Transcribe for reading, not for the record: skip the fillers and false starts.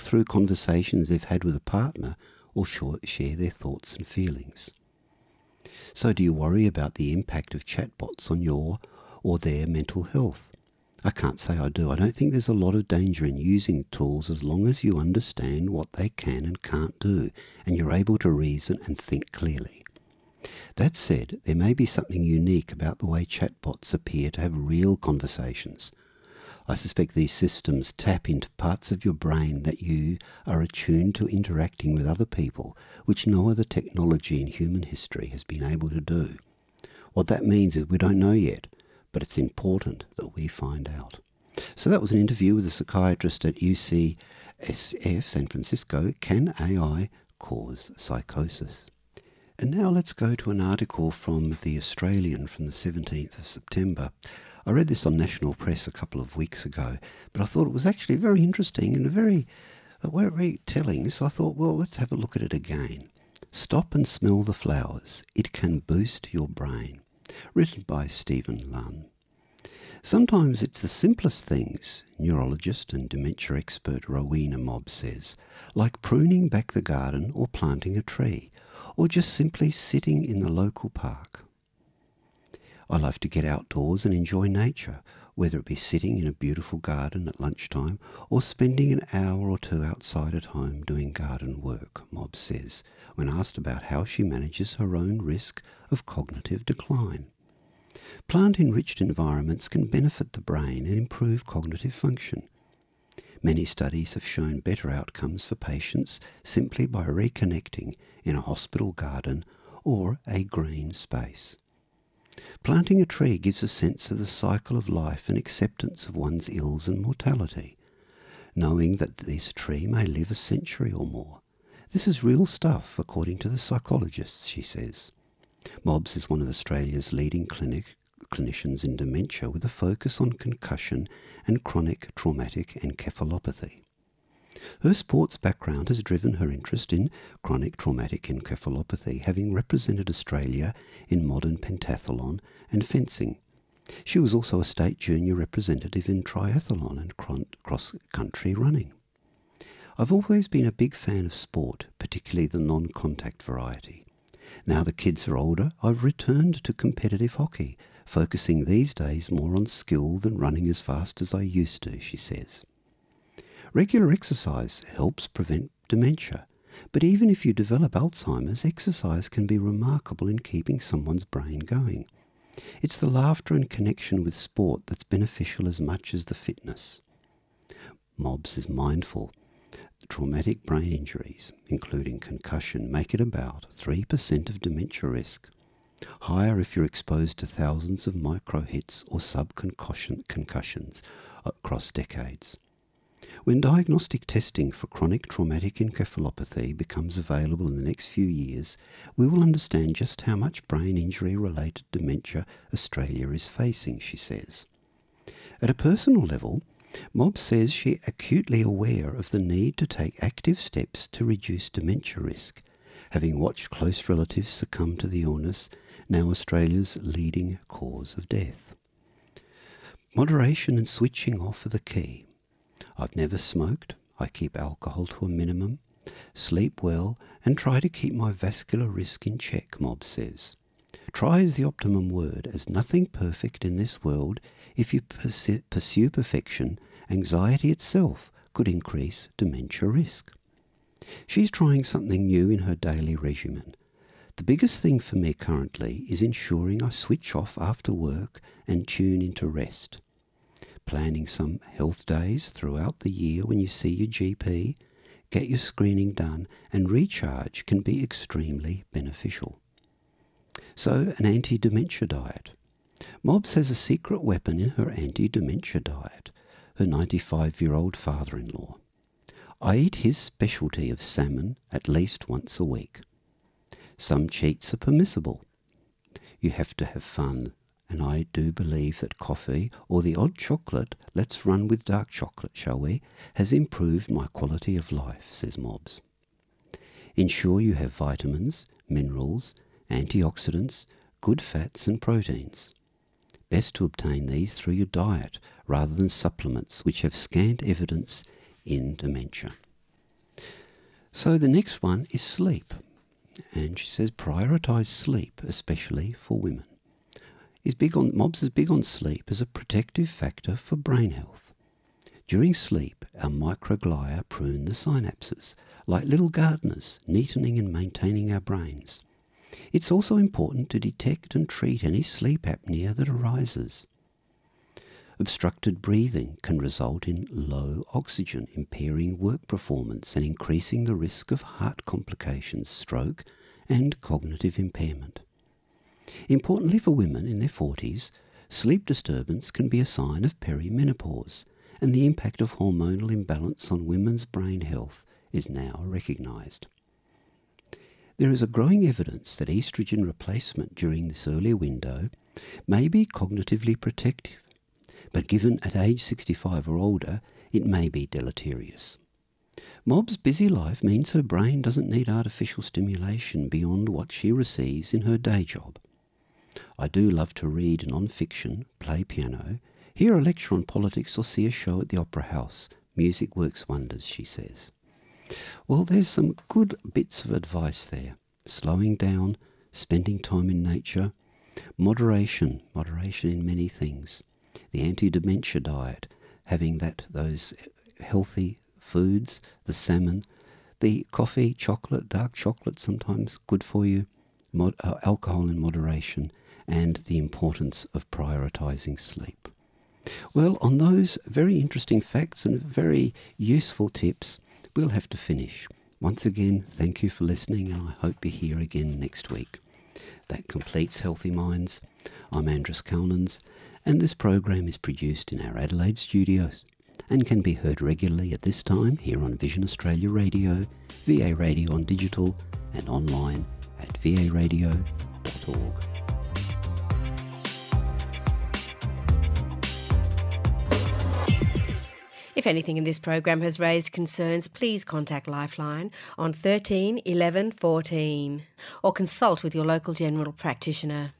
through conversations they've had with a partner or share their thoughts and feelings. So do you worry about the impact of chatbots on your or their mental health? I can't say I do. I don't think there's a lot of danger in using tools as long as you understand what they can and can't do, and you're able to reason and think clearly. That said, there may be something unique about the way chatbots appear to have real conversations. I suspect these systems tap into parts of your brain that you are attuned to interacting with other people, which no other technology in human history has been able to do. What that means is we don't know yet, but it's important that we find out. So that was an interview with a psychiatrist at UCSF San Francisco. Can AI cause psychosis? And now let's go to an article from The Australian from the 17th of September. I read this on National Press a couple of weeks ago, but I thought it was actually very interesting and very telling, so I thought, well, let's have a look at it again. Stop and smell the flowers. It can boost your brain. Written by Stephen Lunn. Sometimes it's the simplest things, neurologist and dementia expert Rowena Mobb says, like pruning back the garden or planting a tree, or just simply sitting in the local park. I love to get outdoors and enjoy nature, whether it be sitting in a beautiful garden at lunchtime or spending an hour or two outside at home doing garden work, Mobb says, when asked about how she manages her own risk of cognitive decline. Plant-enriched environments can benefit the brain and improve cognitive function. Many studies have shown better outcomes for patients simply by reconnecting in a hospital garden or a green space. Planting a tree gives a sense of the cycle of life and acceptance of one's ills and mortality, knowing that this tree may live a century or more. This is real stuff, according to the psychologists, she says. Mobbs is one of Australia's leading clinicians in dementia with a focus on concussion and chronic traumatic encephalopathy. Her sports background has driven her interest in chronic traumatic encephalopathy, having represented Australia in modern pentathlon and fencing. She was also a state junior representative in triathlon and cross-country running. I've always been a big fan of sport, particularly the non-contact variety. Now the kids are older, I've returned to competitive hockey, focusing these days more on skill than running as fast as I used to, she says. Regular exercise helps prevent dementia, but even if you develop Alzheimer's, exercise can be remarkable in keeping someone's brain going. It's the laughter and connection with sport that's beneficial as much as the fitness. Mobbs is mindful. Traumatic brain injuries, including concussion, make it about 3% of dementia risk. Higher if you're exposed to thousands of micro-hits or concussions across decades. When diagnostic testing for chronic traumatic encephalopathy becomes available in the next few years, we will understand just how much brain injury-related dementia Australia is facing, she says. At a personal level, Mobb says she's acutely aware of the need to take active steps to reduce dementia risk, having watched close relatives succumb to the illness, now Australia's leading cause of death. Moderation and switching off are the key. I've never smoked, I keep alcohol to a minimum, sleep well, and try to keep my vascular risk in check, Mobb says. Try is the optimum word, as nothing perfect in this world. If you pursue perfection, anxiety itself could increase dementia risk. She's trying something new in her daily regimen. The biggest thing for me currently is ensuring I switch off after work and tune into rest. Planning some health days throughout the year when you see your GP, get your screening done, and recharge can be extremely beneficial. So, an anti-dementia diet. Mobb has a secret weapon in her anti-dementia diet, her 95-year-old father-in-law. I eat his specialty of salmon at least once a week. Some cheats are permissible. You have to have fun, and I do believe that coffee or the odd chocolate, let's run with dark chocolate, shall we, has improved my quality of life, says Mobbs. Ensure you have vitamins, minerals, antioxidants, good fats and proteins. Best to obtain these through your diet rather than supplements which have scant evidence in dementia. So the next one is sleep. And she says prioritise sleep, especially for women. Mobs is big on sleep as a protective factor for brain health. During sleep, our microglia prune the synapses, like little gardeners, neatening and maintaining our brains. It's also important to detect and treat any sleep apnea that arises. Obstructed breathing can result in low oxygen, impairing work performance and increasing the risk of heart complications, stroke, and cognitive impairment. Importantly for women in their 40s, sleep disturbance can be a sign of perimenopause, and the impact of hormonal imbalance on women's brain health is now recognised. There is a growing evidence that estrogen replacement during this earlier window may be cognitively protective, but given at age 65 or older, it may be deleterious. Mob's busy life means her brain doesn't need artificial stimulation beyond what she receives in her day job. I do love to read non-fiction, play piano, hear a lecture on politics or see a show at the Opera House. Music works wonders, she says. Well, there's some good bits of advice there. Slowing down, spending time in nature, moderation in many things. The anti-dementia diet, having those healthy foods, the salmon, the coffee, chocolate, dark chocolate, sometimes good for you, alcohol in moderation, and the importance of prioritising sleep. Well, on those very interesting facts and very useful tips, we'll have to finish. Once again, thank you for listening, and I hope you're here again next week. That completes Healthy Minds. I'm Andrus Calnans, and this program is produced in our Adelaide studios and can be heard regularly at this time here on Vision Australia Radio, VA Radio on digital, and online at varadio.org. If anything in this program has raised concerns, please contact Lifeline on 13 11 14 or consult with your local general practitioner.